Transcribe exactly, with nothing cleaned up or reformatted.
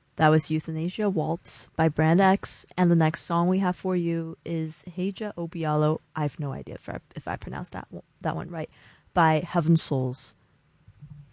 That was Euthanasia Waltz by Brand X, and the next song we have for you is Heija Obialo. I have no idea if I, if I pronounced that that one right, by Heaven Souls.